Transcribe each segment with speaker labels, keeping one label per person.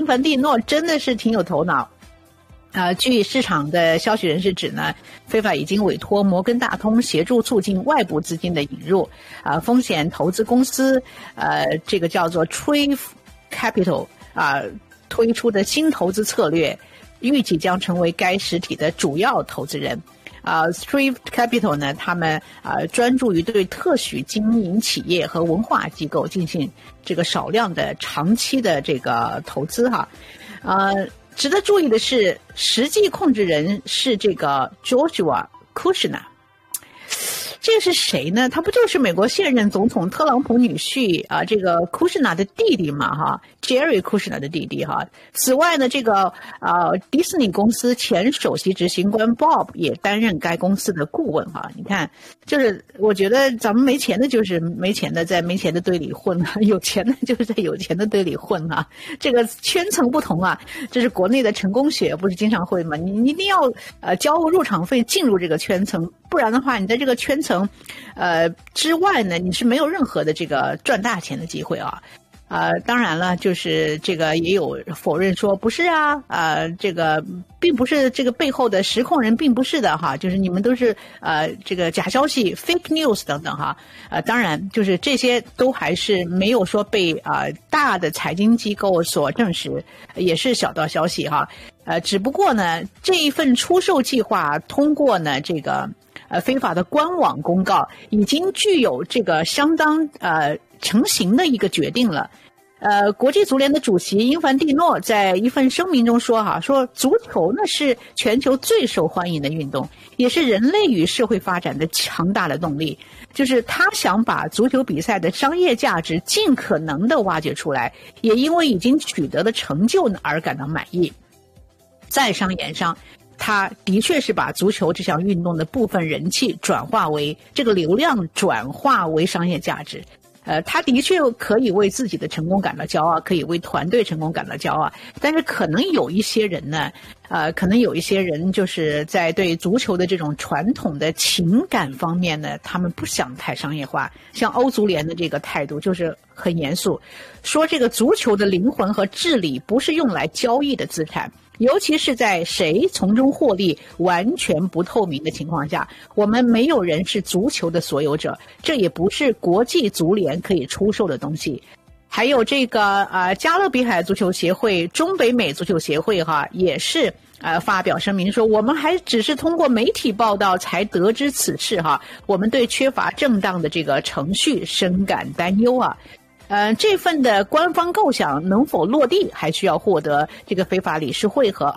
Speaker 1: 凡蒂诺真的是挺有头脑。据市场的消息人士指呢，非法已经委托摩根大通协助促进外部资金的引入。风险投资公司这个叫做 Thrift Capital 推出的新投资策略，预计将成为该实体的主要投资人。Thrift Capital 呢，他们专注于对特许经营企业和文化机构进行这个少量的长期的这个投资哈。值得注意的是，实际控制人是这个 Joshua Kushner。这个是谁呢？他不就是美国现任总统特朗普女婿这个库什纳的弟弟嘛哈 ，Jerry Kushner 的弟弟哈。此外呢，这个迪士尼公司前首席执行官 Bob 也担任该公司的顾问哈。你看，就是我觉得咱们没钱的就是没钱的在没钱的堆里混有钱的就是在有钱的堆里混这个圈层不同这是国内的成功学不是经常会吗？你一定要交入场费进入这个圈层，不然的话你在这个圈层之外呢，你是没有任何的这个赚大钱的机会当然了，就是这个也有否认说不是这个并不是这个背后的实控人并不是的就是你们都是这个假消息 fake news 等等当然就是这些都还是没有说被大的财经机构所证实，也是小道消息只不过呢这一份出售计划通过呢这个非法的官网公告已经具有这个相当成型的一个决定了。国际足联的主席因凡蒂诺在一份声明中说说足球呢是全球最受欢迎的运动，也是人类与社会发展的强大的动力。就是他想把足球比赛的商业价值尽可能的挖掘出来，也因为已经取得的成就而感到满意。在商言商，他的确是把足球这项运动的部分人气转化为这个流量，转化为商业价值。他的确可以为自己的成功感到骄傲，可以为团队成功感到骄傲，但是可能有一些人呢，可能有一些人就是在对足球的这种传统的情感方面呢，他们不想太商业化。像欧足联的这个态度就是很严肃，说这个足球的灵魂和治理不是用来交易的资产，尤其是在谁从中获利完全不透明的情况下，我们没有人是足球的所有者，这也不是国际足联可以出售的东西。还有这个加勒比海足球协会、中北美足球协会也是发表声明说，我们还只是通过媒体报道才得知此事我们对缺乏正当的这个程序深感担忧这份的官方构想能否落地，还需要获得这个非法理事会和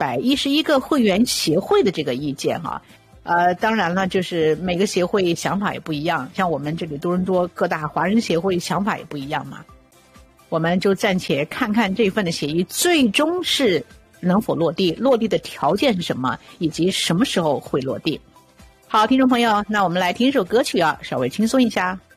Speaker 1: 211个会员协会的这个意见当然了，就是每个协会想法也不一样，像我们这里多伦多各大华人协会想法也不一样嘛。我们就暂且看看这份的协议最终是能否落地，落地的条件是什么，以及什么时候会落地。好，听众朋友，那我们来听一首歌曲稍微轻松一下。